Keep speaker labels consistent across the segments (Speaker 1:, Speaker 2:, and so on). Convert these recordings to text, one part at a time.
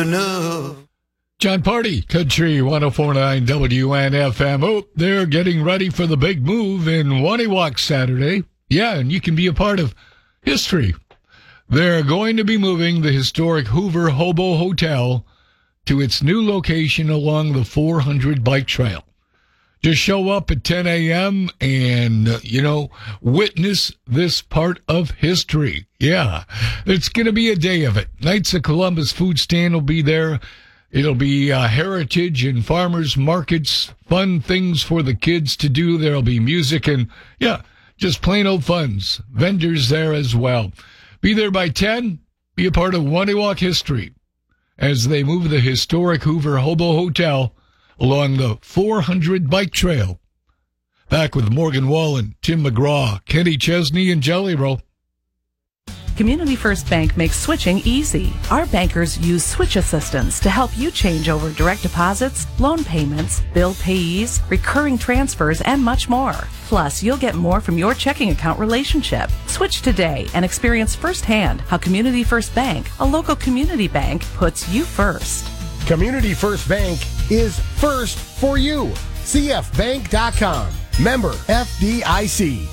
Speaker 1: enough.
Speaker 2: John Party, Country 104.9 WNFM. Oh, they're getting ready for the big move in Waniwak Saturday. Yeah, and you can be a part of history. They're going to be moving the historic Hoover Hobo Hotel to its new location along the 400 bike trail. Just show up at 10 a.m. and, witness this part of history. Yeah, it's going to be a day of it. Knights of Columbus food stand will be there. It'll be heritage and farmers markets, fun things for the kids to do. There'll be music and, just plain old funs. Vendors there as well. Be there by 10. Be a part of Waniwak history as they move the historic Hoover Hobo Hotel along the 400 bike trail. Back with Morgan Wallen, Tim McGraw, Kenny Chesney, and Jelly Roll.
Speaker 3: Community First Bank makes switching easy. Our bankers use switch assistance to help you change over direct deposits, loan payments, bill payees, recurring transfers, and much more. Plus, you'll get more from your checking account relationship. Switch today and experience firsthand how Community First Bank, a local community bank, puts you first.
Speaker 4: Community First Bank is first for you. CFBank.com. Member FDIC.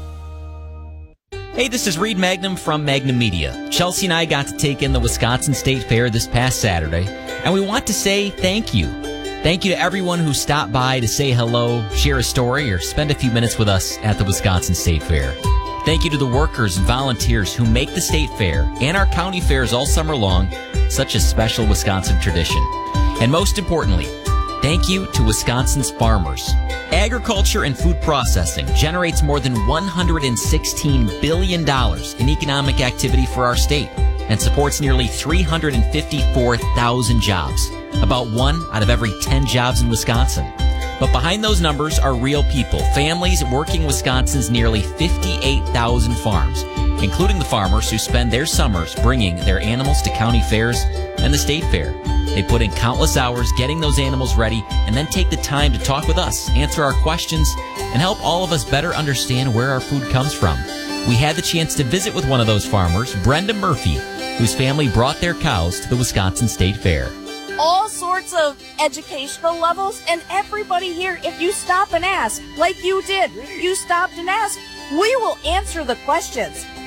Speaker 5: Hey, this is Reed Magnum from Magnum Media. Chelsea and I got to take in the Wisconsin State Fair this past Saturday, and we want to say thank you. Thank you to everyone who stopped by to say hello, share a story, or spend a few minutes with us at the Wisconsin State Fair. Thank you to the workers and volunteers who make the State Fair and our county fairs all summer long such a special Wisconsin tradition. And most importantly, thank you to Wisconsin's farmers. Agriculture and food processing generates more than $116 billion in economic activity for our state and supports nearly 354,000 jobs, about 1 out of every 10 jobs in Wisconsin. But behind those numbers are real people, families working Wisconsin's nearly 58,000 farms, including the farmers who spend their summers bringing their animals to county fairs and the state fair. They put in countless hours getting those animals ready and then take the time to talk with us, answer our questions, and help all of us better understand where our food comes from. We had the chance to visit with one of those farmers, Brenda Murphy, whose family brought their cows to the Wisconsin State Fair.
Speaker 6: All sorts of educational levels, and everybody here, if you stop and ask, like you did, you stopped and asked, we will answer the questions.